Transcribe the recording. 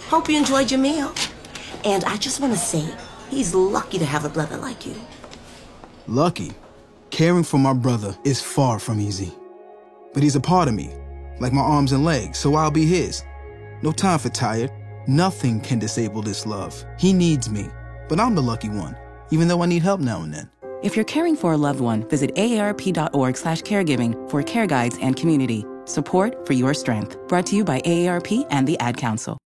Hope you enjoyed your meal. And I just want to say, he's lucky to have a brother like you. Lucky? Caring for my brother is far from easy. But he's a part of me, like my arms and legs, so I'll be his. No time for tired. Nothing can disable this love. He needs me, but I'm the lucky one, even though I need help now and then. If you're caring for a loved one, visit aarp.org/caregiving for care guides and community. Support for your strength. Brought to you by AARP and the Ad Council.